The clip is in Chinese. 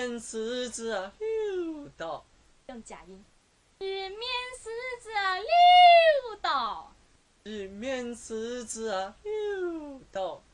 面狮子啊溜到， 用假音。玉面狮子啊溜到， 玉面狮子啊溜到。